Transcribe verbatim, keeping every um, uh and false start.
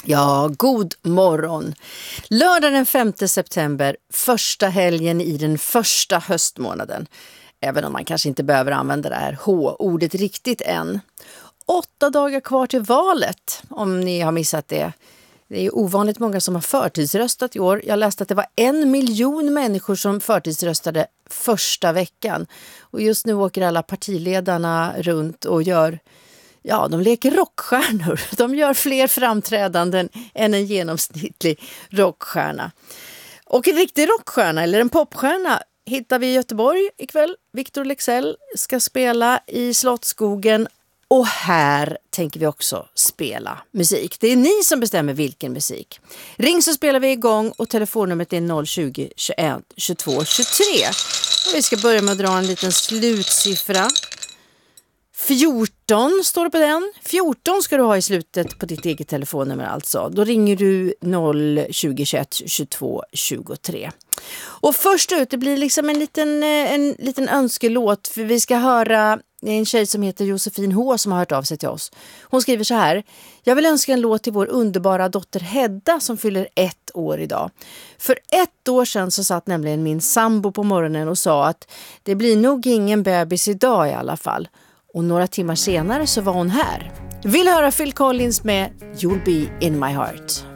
Ja, god morgon. Lördag den femte september, första helgen i den första höstmånaden. Även om man kanske inte behöver använda det här H-ordet riktigt än. Åtta dagar kvar till valet, om ni har missat det. Det är ovanligt många som har förtidsröstat i år. Jag läste att det var en miljon människor som förtidsröstade första veckan. Och just nu åker alla partiledarna runt och gör... Ja, de leker rockstjärnor. De gör fler framträdanden än en genomsnittlig rockstjärna. Och en riktig rockstjärna eller en popstjärna hittar vi i Göteborg ikväll. Victor Leksell ska spela i Slottsskogen. Och här tänker vi också spela musik. Det är ni som bestämmer vilken musik. Ring så spelar vi igång och telefonnumret är noll tjugo, tjugoett, tjugotvå, tjugotre. Och vi ska börja med att dra en liten slutsiffra. fjorton står det på den. fjorton ska du ha i slutet på ditt eget telefonnummer alltså. Då ringer du noll tjugo, tjugoett, tjugotvå, tjugotre. Och först ut, det blir liksom en liten, en liten önskelåt. För vi ska höra en tjej som heter Josefin H som har hört av sig till oss. Hon skriver så här: jag vill önska en låt till vår underbara dotter Hedda som fyller ett år idag. För ett år sedan så satt nämligen min sambo på morgonen och sa att det blir nog ingen bebis idag i alla fall. Och några timmar senare så var hon här. Vill höra Phil Collins med You'll Be In My Heart.